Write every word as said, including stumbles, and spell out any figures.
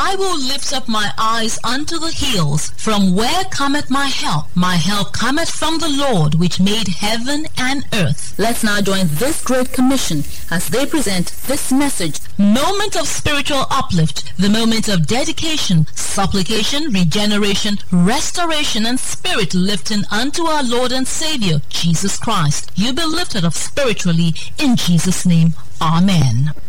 I will lift up my eyes unto the hills, from where cometh my help? My help cometh from the Lord, which made heaven and earth. Let's now join this great commission as they present this message. Moment of spiritual uplift, the moment of dedication, supplication, regeneration, restoration, and spirit lifting unto our Lord and Savior, Jesus Christ. You be lifted up spiritually in Jesus' name. Amen.